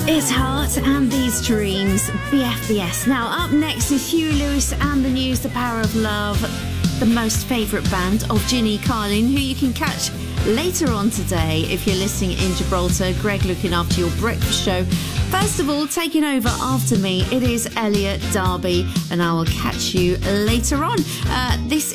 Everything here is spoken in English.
It's Heart and These Dreams, BFBS. Now, up next is Huey Lewis and the News, The Power of Love, the most favourite band of Ginny Carlin, who you can catch later on today if you're listening in Gibraltar. Greg looking after your breakfast show. First of all, taking over after me, it is Elliot Darby, and I will catch you later on. This